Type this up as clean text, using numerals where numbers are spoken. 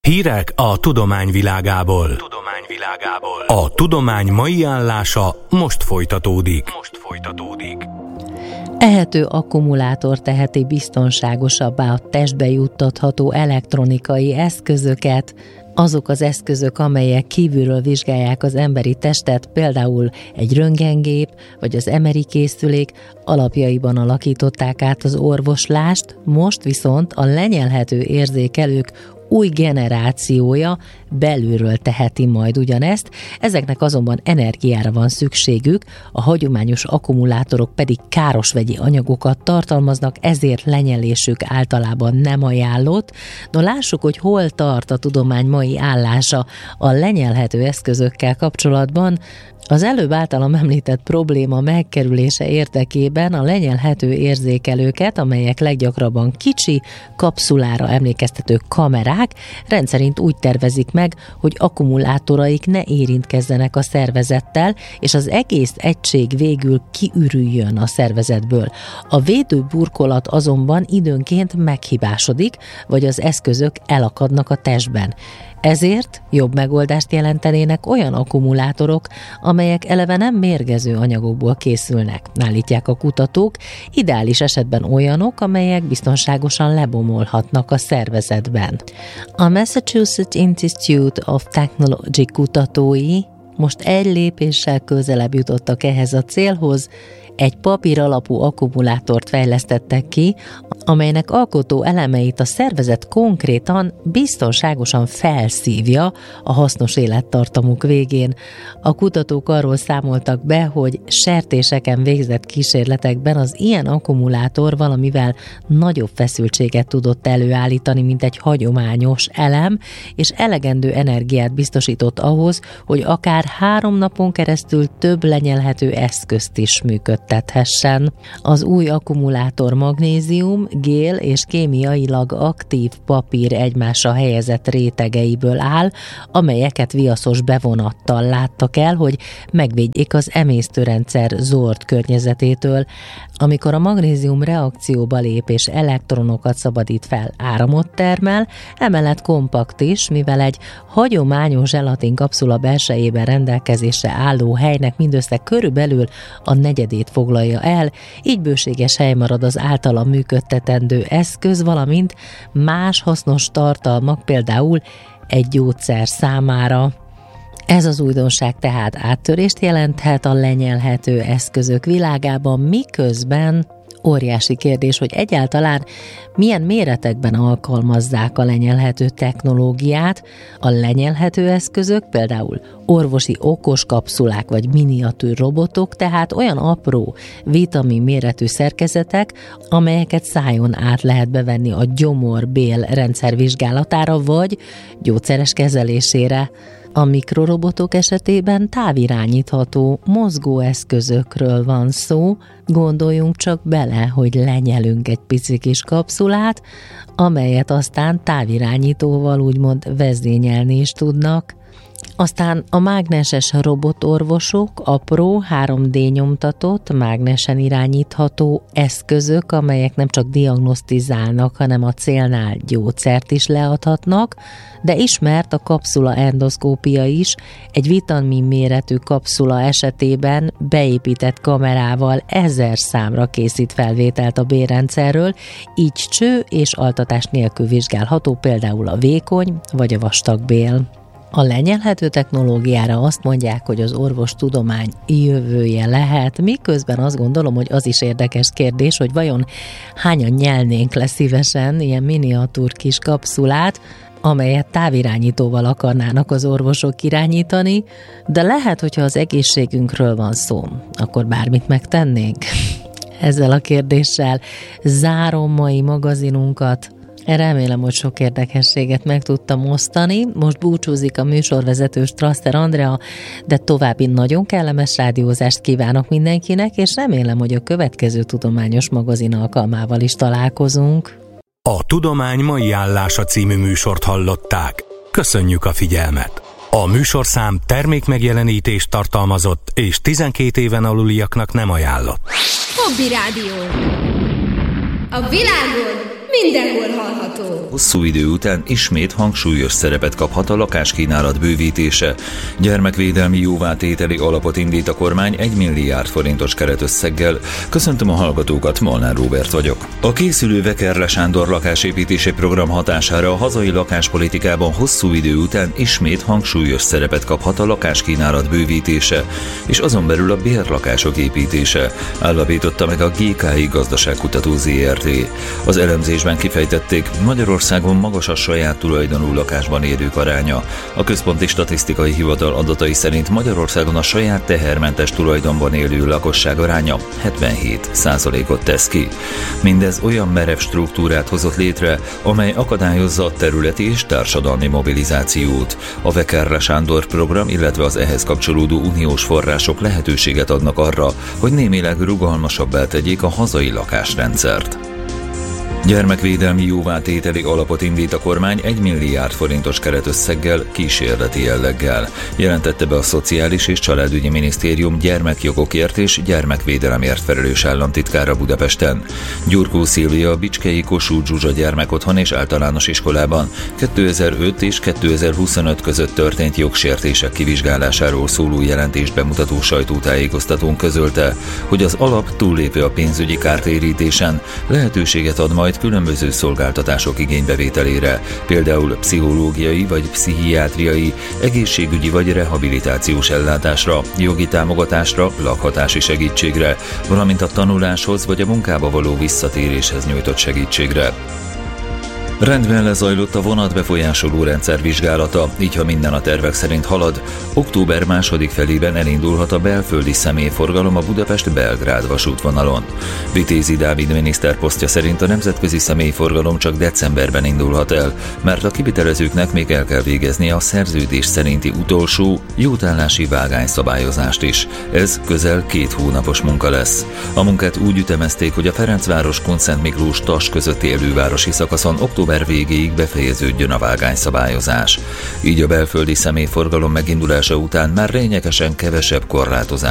Hírek a tudomány világából. A tudomány mai állása most folytatódik. Ehető akkumulátor teheti biztonságosabbá a testbe juttatható elektronikai eszközöket. Azok az eszközök, amelyek kívülről vizsgálják az emberi testet, például egy röntgengép vagy az MRI készülék, alapjaiban alakították át az orvoslást, most viszont a lenyelhető érzékelők új generációja belülről teheti majd ugyanezt, ezeknek azonban energiára van szükségük, a hagyományos akkumulátorok pedig káros vegyi anyagokat tartalmaznak, ezért lenyelésük általában nem ajánlott. No, lássuk, hogy hol tart a tudomány mai állása a lenyelhető eszközökkel kapcsolatban. Az előbb általam említett probléma megkerülése érdekében a lenyelhető érzékelőket, amelyek leggyakrabban kicsi, kapszulára emlékeztető kamerák, rendszerint úgy tervezik meg, hogy akkumulátoraik ne érintkezzenek a szervezettel, és az egész egység végül kiürüljön a szervezetből. A védőburkolat azonban időnként meghibásodik, vagy az eszközök elakadnak a testben. Ezért jobb megoldást jelentenének olyan akkumulátorok, amelyek eleve nem mérgező anyagokból készülnek, állítják a kutatók, ideális esetben olyanok, amelyek biztonságosan lebomolhatnak a szervezetben. A Massachusetts Institute of Technology kutatói most egy lépéssel közelebb jutottak ehhez a célhoz, egy papír alapú akkumulátort fejlesztettek ki, amelynek alkotó elemeit a szervezet konkrétan biztonságosan felszívja a hasznos élettartamuk végén. A kutatók arról számoltak be, hogy sertéseken végzett kísérletekben az ilyen akkumulátor valamivel nagyobb feszültséget tudott előállítani, mint egy hagyományos elem, és elegendő energiát biztosított ahhoz, hogy akár 3 napon keresztül több lenyelhető eszközt is működtethessen. Az új akkumulátor magnézium, gél és kémiailag aktív papír egymásra helyezett rétegeiből áll, amelyeket viaszos bevonattal láttak el, hogy megvédjék az emésztőrendszer zord környezetétől. Amikor a magnézium reakcióba lép és elektronokat szabadít fel, áramot termel, emellett kompakt is, mivel egy hagyományos zselatin kapszula belsejében rendelkezésre álló helynek mindössze körülbelül a negyedét foglalja el, így bőséges hely marad az általa működtetendő eszköz, valamint más hasznos tartalmak, például egy gyógyszer számára. Ez az újdonság tehát áttörést jelenthet a lenyelhető eszközök világában, miközben óriási kérdés, hogy egyáltalán milyen méretekben alkalmazzák a lenyelhető technológiát. A lenyelhető eszközök, például orvosi okos kapszulák vagy miniatűr robotok, tehát olyan apró vitamin méretű szerkezetek, amelyeket szájon át lehet bevenni a gyomor-bél rendszer vizsgálatára vagy gyógyszeres kezelésére. A mikrorobotok esetében távirányítható mozgóeszközökről van szó, gondoljunk csak bele, hogy lenyelünk egy pici kis kapszulát, amelyet aztán távirányítóval úgymond vezényelni is tudnak. Aztán a mágneses robotorvosok, apró, 3D nyomtatott, mágnesen irányítható eszközök, amelyek nem csak diagnosztizálnak, hanem a célnál gyógyszert is leadhatnak, de ismert a kapszula endoszkópia is, egy vitamin méretű kapszula esetében beépített kamerával 1000 számra készít felvételt a bélrendszerről, így cső és altatás nélkül vizsgálható például a vékony vagy a vastag bél. A lenyelhető technológiára azt mondják, hogy az orvostudomány jövője lehet, miközben azt gondolom, hogy az is érdekes kérdés, hogy vajon hányan nyelnénk le szívesen ilyen miniatúr kis kapszulát, amelyet távirányítóval akarnának az orvosok irányítani, de lehet, hogyha az egészségünkről van szó, akkor bármit megtennénk. Ezzel a kérdéssel zárom mai magazinunkat. Remélem, hogy sok érdekességet meg tudtam osztani. Most búcsúzik a műsorvezető Strasser Andrea, de további nagyon kellemes rádiózást kívánok mindenkinek, és remélem, hogy a következő tudományos magazin alkalmával is találkozunk. A Tudomány mai állása című műsort hallották. Köszönjük a figyelmet! A műsorszám termékmegjelenítést tartalmazott, és 12 éven aluliaknak nem ajánlott. Hobby Rádió. A világon mindenhol hallható. Hosszú idő után ismét hangsúlyos szerepet kaphat a lakáskínálat bővítése. Gyermekvédelmi jóvátételi alapot indít a kormány 1 milliárd forintos keretösszeggel. Köszöntöm a hallgatókat, Molnár Róbert vagyok. A készülő Vekerle Sándor lakásépítési program hatására a hazai lakáspolitikában hosszú idő után ismét hangsúlyos szerepet kaphat a lakáskínálat bővítése, és azon belül a bérlakások építése, állapította meg a GKI Gazdaságkutató ZRT. Az elemzésben kifejtették, Magyarországon magas a saját tulajdonú lakásban élők aránya. A Központi Statisztikai Hivatal adatai szerint Magyarországon a saját tehermentes tulajdonban élő lakosság aránya 77%-ot tesz ki. Mindez olyan merev struktúrát hozott létre, amely akadályozza a területi és társadalmi mobilizációt. A Vekerle Sándor program, illetve az ehhez kapcsolódó uniós források lehetőséget adnak arra, hogy némileg rugalmasabbá tegyék a hazai lakásrendszert. Gyermekvédelmi jóvátételi alapot indít a kormány 1 milliárd forintos keretösszeggel, kísérleti jelleggel, jelentette be a Szociális és Családügyi Minisztérium gyermekjogokért és gyermekvédelemért felelős államtitkára Budapesten. Gyurkó Szilvia a Bicskei Kossuth Zsuzsa gyermekotthon és általános iskolában 2005 és 2025 között történt jogsértések kivizsgálásáról szóló jelentést bemutató sajtótájékoztatón közölte, hogy az alap túllépve a pénzügyi kártérítésen lehetőséget ad majd különböző szolgáltatások igénybevételére, például pszichológiai vagy pszichiátriai, egészségügyi vagy rehabilitációs ellátásra, jogi támogatásra, lakhatási segítségre, valamint a tanuláshoz vagy a munkába való visszatéréshez nyújtott segítségre. Rendben lezajlott a vonatbefolyásoló rendszer vizsgálata, így ha minden a tervek szerint halad, október második felében elindulhat a belföldi személyforgalom a Budapest-Belgrád vasútvonalon. Vitézi Dávid miniszter posztja szerint a nemzetközi személyforgalom csak decemberben indulhat el, mert a kivitelezőknek még el kell végeznie a szerződés szerinti utolsó jótállási vágányszabályozást is. Ez közel 2 hónapos munka lesz. A munkát úgy ütemezték, hogy a Ferencváros-Kunszent Miklós-Tas közötti elővárosi szakaszon október végéig befejeződjön a vágányszabályozás. Így a belföldi személyforgalom megindulása után már lényegesen kevesebb korlátozás